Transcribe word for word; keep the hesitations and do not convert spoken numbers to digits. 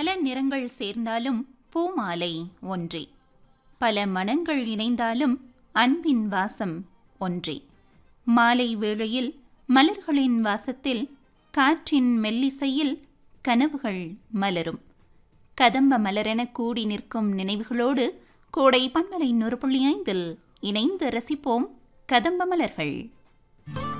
பல நிறங்கள் சேர்ந்தாலும் பூமாலை ஒன்றே. பல மனங்கள் இணைந்தாலும் அன்பின் வாசம் ஒன்றே. மாலை வேளையில் மலர்களின் வாசத்தில், காற்றின் மெல்லிசையில் கனவுகள் மலரும். கதம்ப மலரென கூடி நிற்கும் நினைவுகளோடு கோடை பன்மலை நூறு புள்ளி ஐந்தில் இணைந்து ரசிப்போம் கதம்ப மலர்கள்.